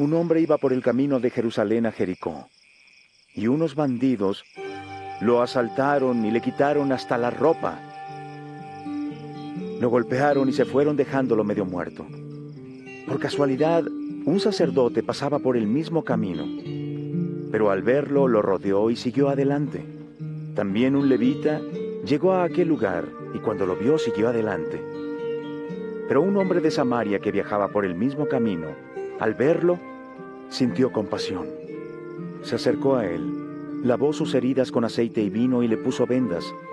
Un hombre iba por el camino de Jerusalén a Jericó, y unos bandidos lo asaltaron y le quitaron hasta la ropa. Lo golpearon y se fueron dejándolo medio muerto. Por casualidad, un sacerdote pasaba por el mismo camino, pero al verlo lo rodeó y siguió adelante. También un levita llegó a aquel lugar y cuando lo vio siguió adelante. Pero un hombre de Samaria que viajaba por el mismo camino, al verlo, sintió compasión. Se acercó a él, lavó sus heridas con aceite y vino y le puso vendas.